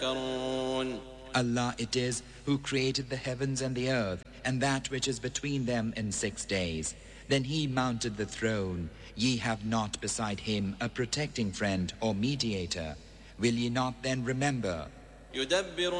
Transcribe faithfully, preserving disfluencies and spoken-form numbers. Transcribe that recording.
Allah it is who created the heavens and the earth and that which is between them in six days. Then he mounted the throne. Ye have not beside him a protecting friend or mediator. Will ye not then remember?